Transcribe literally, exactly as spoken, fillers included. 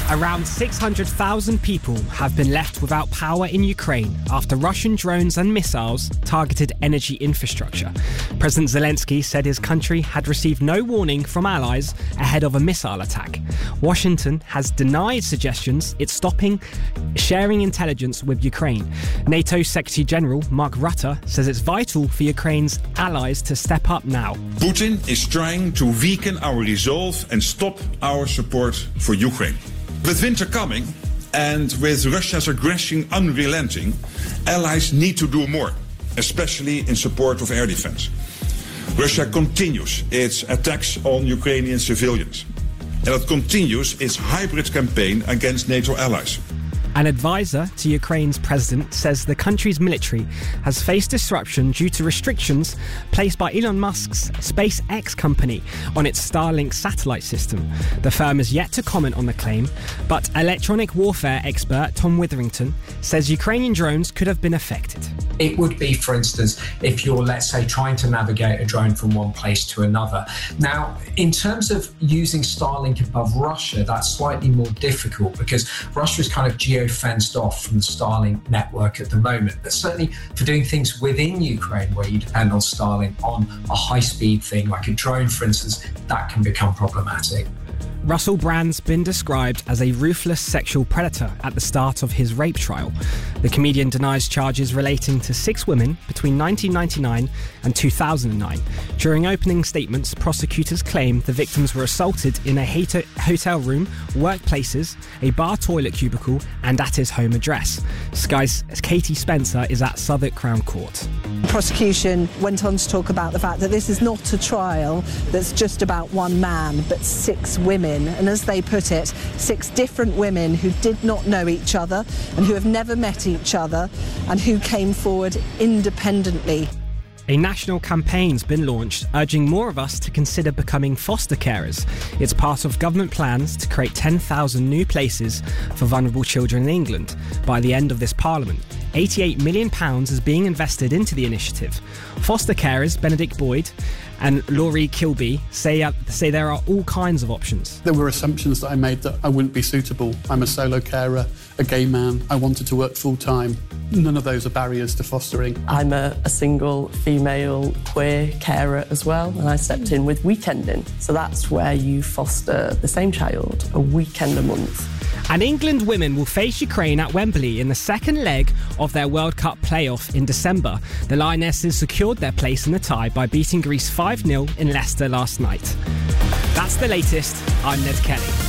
Around six hundred thousand people have been left without power in Ukraine after Russian drones and missiles targeted energy infrastructure. President Zelensky said his country had received no warning from allies ahead of a missile attack. Washington has denied suggestions it's stopping sharing intelligence with Ukraine. NATO Secretary General Mark Rutte says it's vital for Ukraine's allies to step up now. Putin is trying to weaken our resolve and stop our support for Ukraine. With winter coming and with Russia's aggression unrelenting, allies need to do more, especially in support of air defense. Russia continues its attacks on Ukrainian civilians, and it continues its hybrid campaign against NATO allies. An advisor to Ukraine's president says the country's military has faced disruption due to restrictions placed by Elon Musk's SpaceX company on its Starlink satellite system. The firm has yet to comment on the claim, but electronic warfare expert Tom Witherington says Ukrainian drones could have been affected. It would be, for instance, if you're, let's say, trying to navigate a drone from one place to another. Now, in terms of using Starlink above Russia, that's slightly more difficult because Russia is kind of geo-fenced off from the Starlink network at the moment. But certainly for doing things within Ukraine where you depend on Starlink on a high-speed thing like a drone, for instance, that can become problematic. Russell Brand's been described as a ruthless sexual predator at the start of his rape trial. The comedian denies charges relating to six women between nineteen ninety-nine and two thousand nine. During opening statements, prosecutors claim the victims were assaulted in a hotel room, workplaces, a bar toilet cubicle, and at his home address. Sky's Katie Spencer is at Southwark Crown Court. The prosecution went on to talk about the fact that this is not a trial that's just about one man, but six women. And as they put it, six different women who did not know each other and who have never met each other and who came forward independently. A national campaign's been launched urging more of us to consider becoming foster carers. It's part of government plans to create ten thousand new places for vulnerable children in England by the end of this parliament. eighty-eight million pounds is being invested into the initiative. Foster carers Benedict Boyd and Laurie Kilby say, uh, say there are all kinds of options. There were assumptions that I made that I wouldn't be suitable. I'm a solo carer, a gay man. I wanted to work full-time. None of those are barriers to fostering. I'm a, a single female queer carer as well, and I stepped in with weekending. So that's where you foster the same child a weekend a month. And England women will face Ukraine at Wembley in the second leg of their World Cup playoff in December. The Lionesses secured their place in the tie by beating Greece five nil in Leicester last night. That's the latest. I'm Ned Kelly.